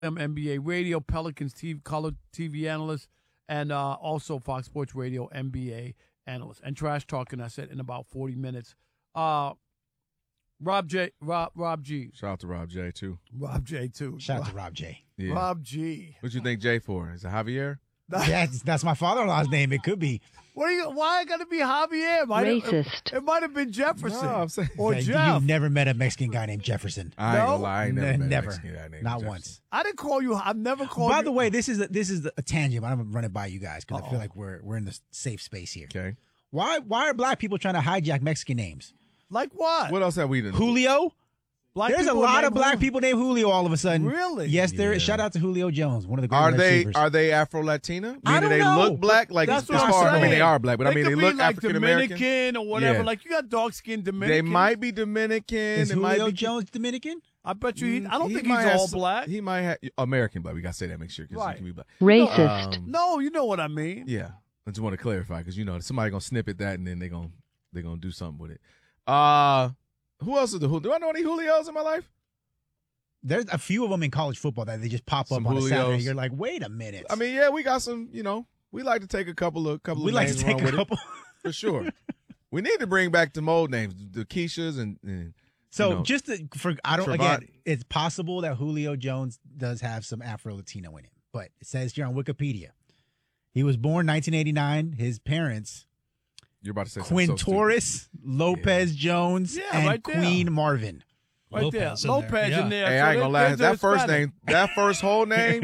NBA radio, Pelicans TV, color TV analyst, and also Fox Sports Radio NBA analyst. And Trash Talking, I said, in about 40 minutes. Rob G. Shout out to Rob J, too. Rob J, too. Shout out to Rob J. Yeah. Rob G. What you think J for? Is it Javier? That's my father-in-law's name. It could be. Why got to be Javier? Racist. It might have been Jefferson. No, I'm saying. Or Jeff. You've never met a Mexican guy named Jefferson. I ain't gonna lie. I ain't never met a Never. Mexican guy named Not Jefferson. once. I didn't call you. I've never called you. By the way, this is a tangent, but I'm gonna run it by you guys because I feel like we're in the safe space here. Okay. Why are black people trying to hijack Mexican names? Like what? What else have we done? Julio? Black There's a people lot named of black people named Julio all of a sudden. Really? Yes, there is. Yeah. Shout out to Julio Jones, one of the great Are receivers. they Afro-Latina? I don't they know. look black? Like, That's as what I'm far, I mean, saying. they are black, but I mean, could they be look like African-American. Dominican or whatever. Yeah. Like, you got dark-skinned Dominican. They might be Dominican. Is They might Julio be Jones Dominican? I bet you. I don't He think might he's have all some- black. He might have American, but we gotta say that. Make sure because Right. he can be black. Racist. No, you know what I mean. Yeah, I just want to clarify because somebody gonna snippet that and then they're gonna do something with it. Who else is the Julio? Do I know any Julios in my life? There's a few of them in college football that they just pop Some up on a Saturday. Julios. You're like, wait a minute. I mean, yeah, we got some. We like to take a couple of we like to names take around a with it, couple. for sure. We need to bring back the old names, the Keishas and So Trevon- again, it's possible that Julio Jones does have some Afro-Latino in him, but it says here on Wikipedia, he was born 1989. His parents, you're about to say something so stupid. Quintoris Lopez Jones Yeah, and right there. Queen Marvin. Right Lopez there. in Lopez there. in there. Hey, So I ain't gonna lie. there's That a first Hispanic. name, that first whole name,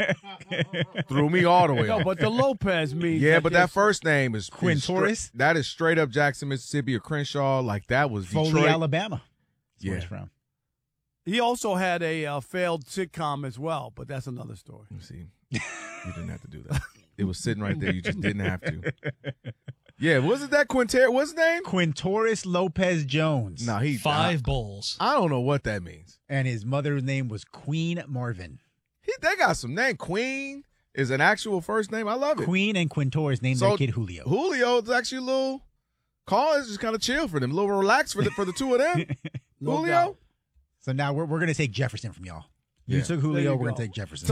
threw me all the way No, off. but the Lopez means. Yeah, but that first name is Quintoris? That is straight up Jackson, Mississippi, or Crenshaw. Like that was Foley, Detroit. Alabama. That's where Yeah. he's from. He also had a failed sitcom as well, but that's another story. You see, you didn't have to do that. It was sitting right there. You just didn't have to. Yeah, wasn't that Quinter? What's his name? Quintoris Lopez Jones. No, he 5 bowls. I don't know what that means. And his mother's name was Queen Marvin. They got some name. Queen is an actual first name. I love it. Queen and Quintoris named So, their kid Julio. Julio is actually a little. Call is just kind of chill for them, a little relaxed for the two of them. No Julio. doubt. So now we're going to take Jefferson from y'all. You Yeah. took There Julio, you we're going go. to take Jefferson.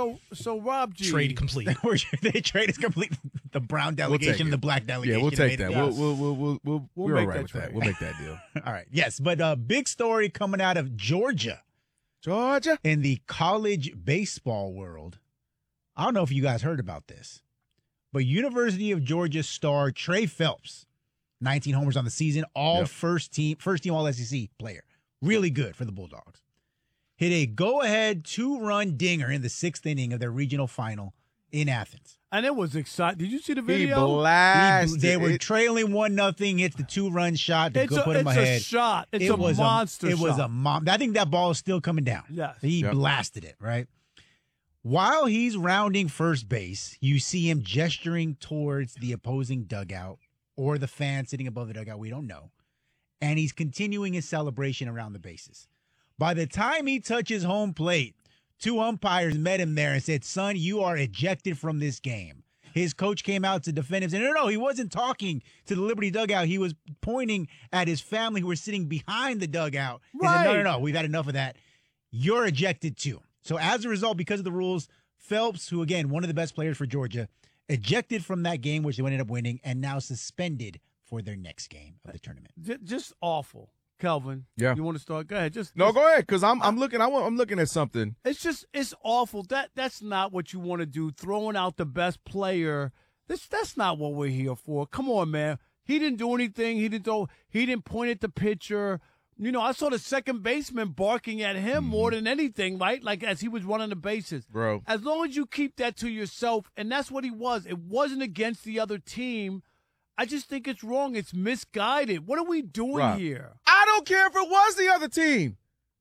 So Rob G. Trade complete. The trade is complete. The brown take delegation, it. the black delegation. Yeah, we'll take made that. it. Yes. We're We'll all make right that with that. trade. We'll make that deal. All right. Yes, but big story coming out of Georgia Georgia. in the college baseball world. I don't know if you guys heard about this, but University of Georgia star Trey Phelps, 19 homers on the season, all Yep. first team all SEC player. Really good for the Bulldogs. Hit a go-ahead 2-run dinger in the 6th inning of their regional final in Athens. And it was exciting. Did you see the He video? blasted. They were it. trailing 1-0, hit the 2-run shot to It's go put them ahead. a shot. It's It a was monster It was shot. a mom. I think that ball is still coming down. Yes. He Yep. blasted it, right? While he's rounding first base, you see him gesturing towards the opposing dugout or the fan sitting above the dugout. We don't know. And he's continuing his celebration around the bases. By the time he touches home plate, 2 umpires met him there and said, "Son, you are ejected from this game." His coach came out to defend him, saying, no, he wasn't talking to the Liberty dugout. He was pointing at his family who were sitting behind the dugout. He said, Right. no, we've had enough of that. You're ejected too. So as a result, because of the rules, Phelps, who again, one of the best players for Georgia, ejected from that game, which they ended up winning, and now suspended for their next game of the tournament. Just awful. Kelvin. Yeah. You want to start? Go ahead. No, go ahead, because I'm looking. I'm looking at something. It's awful. That's not what you want to do. Throwing out the best player. That's not what we're here for. Come on, man. He didn't do anything. He didn't point at the pitcher. I saw the second baseman barking at him more than anything, right? Like as he was running the bases. Bro. As long as you keep that to yourself, and that's what he was. It wasn't against the other team. I just think it's wrong. It's misguided. What are we doing Rob, here? I don't care if it was the other team.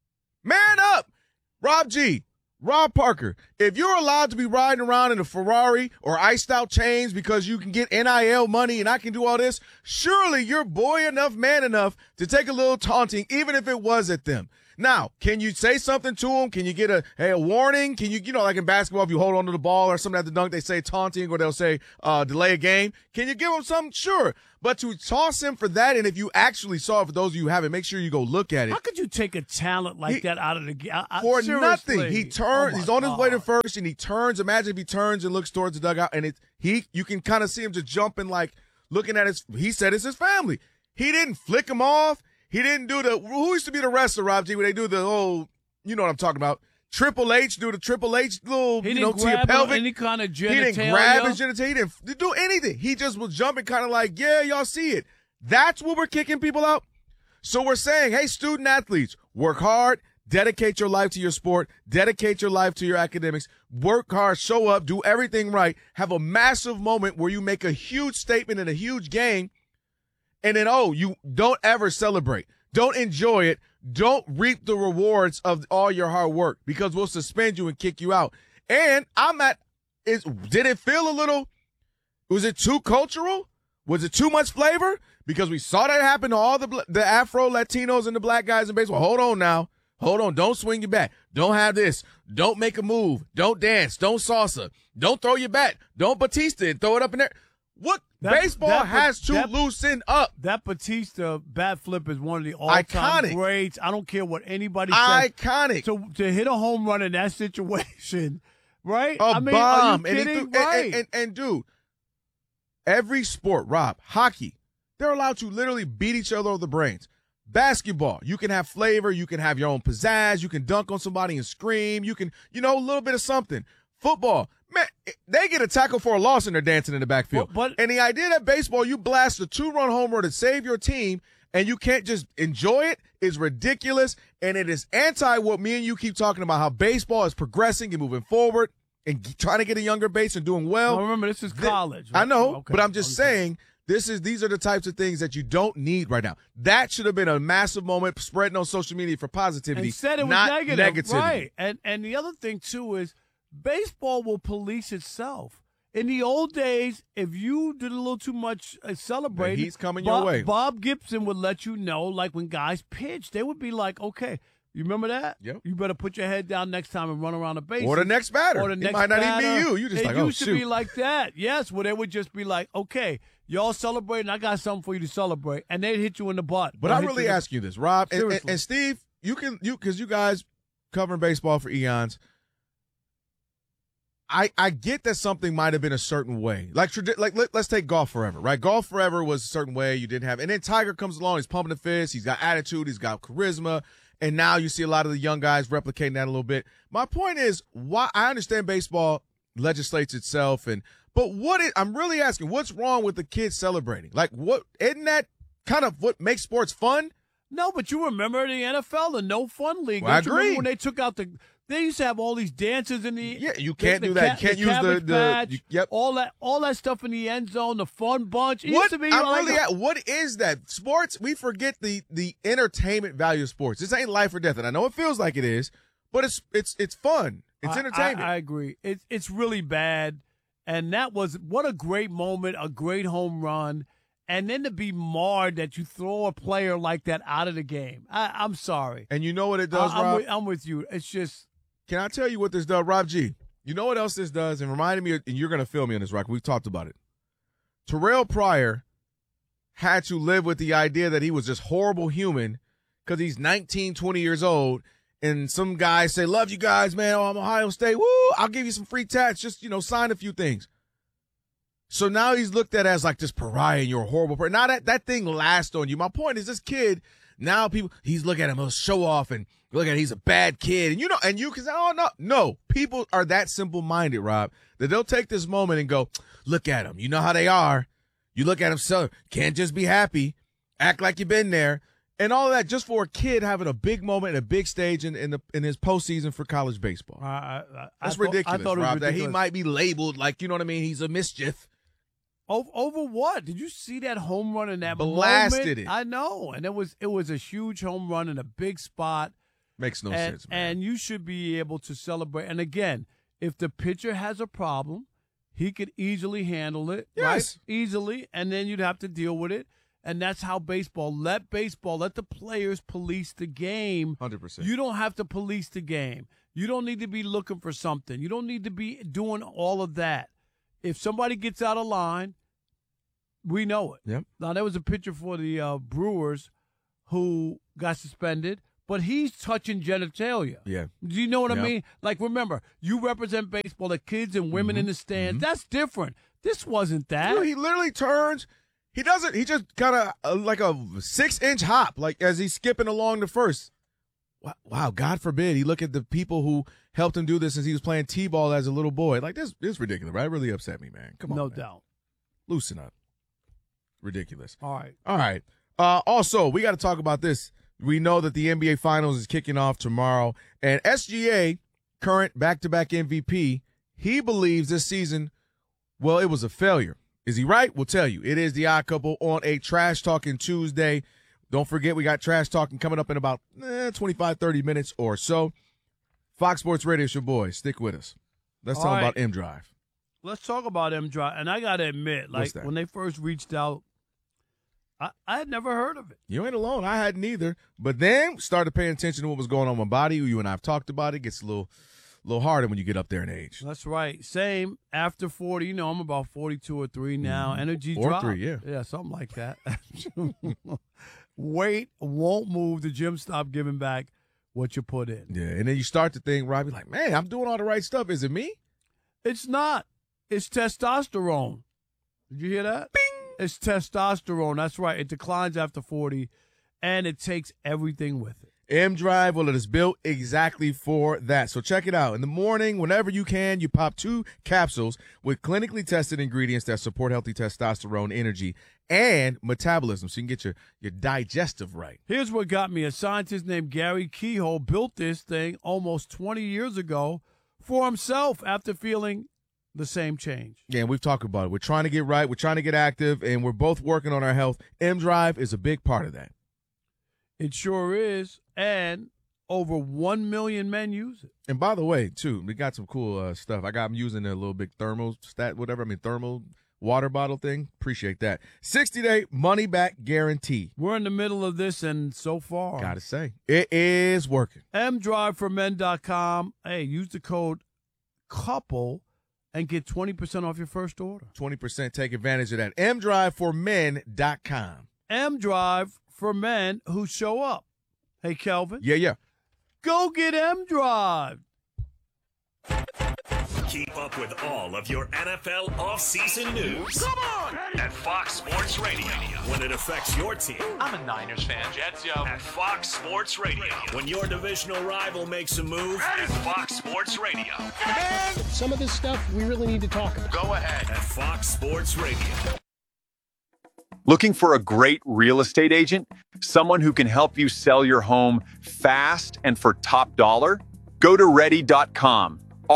Man up. Rob G. Rob Parker. If you're allowed to be riding around in a Ferrari or iced out chains because you can get NIL money and I can do all this, surely you're boy enough, man enough to take a little taunting, even if it was at them. Now, can you say something to him? Can you get a warning? Can you like in basketball, if you hold on to the ball or something at the dunk, they say taunting or they'll say delay a game. Can you give him something? Sure. But to toss him for that, and if you actually saw it, for those of you who haven't, make sure you go look at it. How could you take a talent like that out of the game? For Seriously. nothing. He turns. He's on his way to God. first, and he turns. Imagine if he turns and looks towards the dugout, and you can kind of see him just jumping, like looking at he said it's his family. He didn't flick him off. He didn't do who used to be the wrestler, Rob G, where they do the whole, you know what I'm talking about. Triple H, do the Triple H little, He to your didn't grab pelvic. any kind of genitalia. He didn't grab his genitalia. He didn't do anything. He just was jumping kind of like, yeah, y'all see it. That's what we're kicking people out. So we're saying, hey, student athletes, work hard, dedicate your life to your sport, dedicate your life to your academics, work hard, show up, do everything right, have a massive moment where you make a huge statement in a huge game, and then, you don't ever celebrate. Don't enjoy it. Don't reap the rewards of all your hard work because we'll suspend you and kick you out. And did it feel a little, was it too cultural? Was it too much flavor? Because we saw that happen to all the Afro Latinos and the black guys in baseball. Hold on now. Hold on. Don't swing your bat. Don't have this. Don't make a move. Don't dance. Don't salsa. Don't throw your bat. Don't Batista and throw it up in there. Baseball has to loosen up. That Batista bat flip is one of the all-time Iconic. greats. I don't care what anybody says. Iconic. To hit a home run in that situation, right? Bomb. Are you kidding? Right. And dude, every sport, Rob, hockey, they're allowed to literally beat each other over the brains. Basketball, you can have flavor, you can have your own pizzazz, you can dunk on somebody and scream, you can, a little bit of something. Football, man, they get a tackle for a loss and they're dancing in the backfield. And the idea that baseball, you blast a 2-run homer to save your team and you can't just enjoy it is ridiculous. And it is anti what me and you keep talking about, how baseball is progressing and moving forward and trying to get a younger base and doing well. Well, remember, this is college. Right? I know, Okay. but I'm just saying these are the types of things that you don't need right now. That should have been a massive moment spreading on social media for positivity, And said it was not negative. negativity. Right. And the other thing, too, is baseball will police itself. In the old days, if you did a little too much celebrating, he's coming your way. Bob Gibson would let you know, like when guys pitch, they would be like, okay, you remember that? Yep. You better put your head down next time and run around the base. Or the next batter. Or the next it might not batter. even be you. You just It used to be like that. Yes, where they would just be like, okay, y'all celebrating, I got something for you to celebrate. And they'd hit you in the butt. But I really ask you this, Rob, and Steve, because you guys covering baseball for eons, I get that something might have been a certain way. Let's take Golf Forever, right? Golf Forever was a certain way. You didn't have, and then Tiger comes along. He's pumping the fist. He's got attitude. He's got charisma. And now you see a lot of the young guys replicating that a little bit. My point is, why I understand baseball legislates itself, but I'm really asking, what's wrong with the kids celebrating? Like, isn't that kind of what makes sports fun? No, but you remember the NFL, the no fun league. Well, I Don't you remember agree. when they took out they used to have all these dances in the You can't do that. You can't use cabbage patch, yep. all that stuff in the end zone, the fun bunch. It used What to be what is that? Sports, we forget the entertainment value of sports. This ain't life or death, and I know it feels like it is, but it's fun. It's entertainment. I agree. It's really bad, and that was what a great moment, a great home run, and then to be marred that you throw a player like that out of the game. I'm sorry. And you know what it does, Rob? I'm with you. It's just. Can I tell you what this does, Rob G? You know what else this does? And reminded me, and you're going to feel me on this, Rock. We've talked about it. Terrell Pryor had to live with the idea that he was this horrible human because he's 19, 20 years old, and some guys say, love you guys, man. Oh, I'm Ohio State. Woo, I'll give you some free tats. Just, sign a few things. So now he's looked at as like this pariah and you're a horrible person. Now that thing lasts on you. My point is this kid, now he's looking at him, he'll show off and look at he's a bad kid. And you can say, oh, no. People are that simple-minded, Rob, that they'll take this moment and go, look at them. You know how they are. You look at them, so can't just be happy. Act like you've been there. And all of that just for a kid having a big moment, a big stage in his postseason for college baseball. That's ridiculous, Rob, that he might be labeled like, you know what I mean, he's a mischief. Over what? Did you see that home run in that Blasted moment? it. I know. And it was a huge home run in a big spot. Makes no sense, man. And you should be able to celebrate. And again, if the pitcher has a problem, he could easily handle it. Yes. Right? Easily. And then you'd have to deal with it. And that's how baseball, let the players police the game. 100%. You don't have to police the game. You don't need to be looking for something. You don't need to be doing all of that. If somebody gets out of line, we know it. Yep. Now, there was a pitcher for the Brewers who got suspended, but he's touching genitalia. Yeah. Do you know what I Yep. mean? Like, remember, you represent baseball, the kids and women in the stands. That's different. This wasn't that. Dude, he literally turns. He just kind of like a 6-inch hop, like as he's skipping along the first. Wow, God forbid he look at the people who helped him do this since he was playing T-ball as a little boy. Like, this is ridiculous, right? It really upset me, man. Come on, No man. doubt. Loosen up. Ridiculous. All right. All right. Also, we got to talk about this. We know that the NBA Finals is kicking off tomorrow, and SGA, current back-to-back MVP, he believes this season, well, it was a failure. Is he right? We'll tell you. It is the Odd Couple on a Trash Talking Tuesday. Don't forget, we got Trash Talking coming up in about 25, 30 minutes or so. Fox Sports Radio, it's your boy. Stick with us. Let's All talk right. about M-Drive. Let's talk about M-Drive. And I got to admit, like, What's that? when they first reached out, I had never heard of it. You ain't alone. I hadn't either. But then started paying attention to what was going on with my body. You and I have talked about it. It gets a little harder when you get up there in age. That's right. Same. After 40, you know, I'm about 42 or 3 now. Energy Or drop. 3, yeah. Yeah, something like that. Weight won't move. The gym stop giving back what you put in. Yeah, and then you start to think, Robbie, like, man, I'm doing all the right stuff. Is it me? It's not. It's testosterone. Did you hear that? Bing! It's testosterone. That's right. It declines after 40, and it takes everything with it. M-Drive, well, it is built exactly for that. So check it out. In the morning, whenever you can, you pop 2 capsules with clinically tested ingredients that support healthy testosterone, energy, and metabolism, so you can get your digestive right. Here's what got me. A scientist named Gary Keyhoe built this thing almost 20 years ago for himself after feeling the same change. Yeah, and we've talked about it. We're trying to get right. We're trying to get active, and we're both working on our health. M-Drive is a big part of that. It sure is, and over 1 million men use it. And by the way, too, we got some cool stuff. I'm using a little big thermal water bottle thing. Appreciate that. 60-day money-back guarantee. We're in the middle of this, and so far, Gotta say, it is working. mdriveformen.com. Hey, use the code COUPLE and get 20% off your first order. 20%. Take advantage of that. mdriveformen.com. M-Drive for men who show up. Hey, Kelvin. Yeah. Go get M-Drive. Keep up with all of your NFL offseason news. Come on! At Fox Sports Radio. When it affects your team. I'm a Niners fan. Jets, yo. At Fox Sports Radio. When your divisional rival makes a move. At Fox Sports Radio. Some of this stuff we really need to talk about. Go ahead. At Fox Sports Radio. Looking for a great real estate agent? Someone who can help you sell your home fast and for top dollar? Go to ready.com.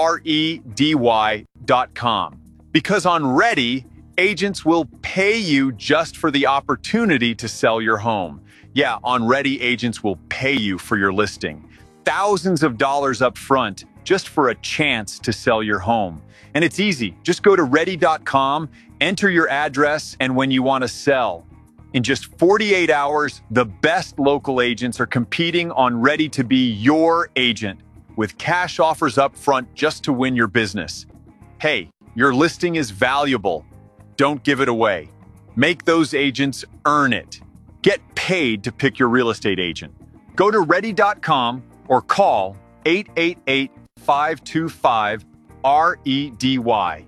REDY.com. Because on Ready, agents will pay you just for the opportunity to sell your home. Yeah, on Ready, agents will pay you for your listing. Thousands of dollars up front just for a chance to sell your home. And it's easy. Just go to ready.com, enter your address, and when you want to sell. In just 48 hours, the best local agents are competing on Ready to be your agent, with cash offers up front just to win your business. Hey, your listing is valuable. Don't give it away. Make those agents earn it. Get paid to pick your real estate agent. Go to ready.com or call 888-525-REDY.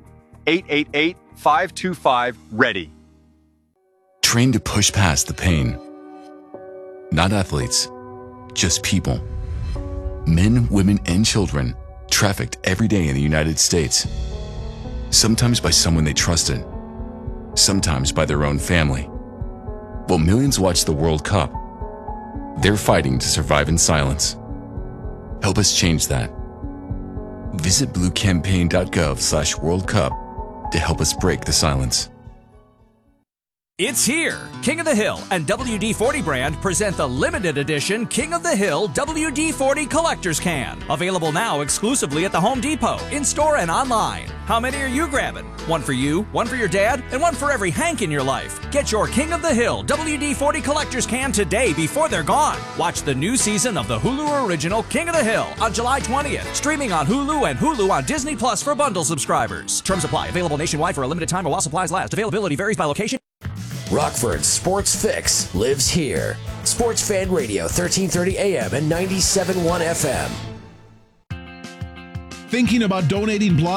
888-525-READY. Trained to push past the pain. Not athletes, just people. Men, women, and children trafficked every day in the United States. Sometimes by someone they trusted, sometimes by their own family. While millions watch the World Cup, they're fighting to survive in silence. Help us change that. Visit bluecampaign.gov/World Cup to help us break the silence. It's here! King of the Hill and WD-40 brand present the limited edition King of the Hill WD-40 Collector's Can. Available now exclusively at the Home Depot, in-store and online. How many are you grabbing? One for you, one for your dad, and one for every Hank in your life. Get your King of the Hill WD-40 Collector's Can today before they're gone. Watch the new season of the Hulu original King of the Hill on July 20th. Streaming on Hulu and Hulu on Disney Plus for bundle subscribers. Terms apply. Available nationwide for a limited time or while supplies last. Availability varies by location. Rockford's Sports Fix lives here. Sports Fan Radio, 1330 AM and 97.1 FM. Thinking about donating blood?